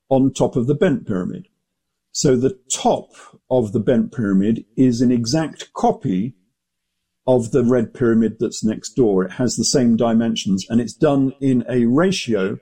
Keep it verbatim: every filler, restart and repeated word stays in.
on top of the bent pyramid. So the top of the bent pyramid is an exact copy of the red pyramid that's next door. It has the same dimensions, and it's done in a ratio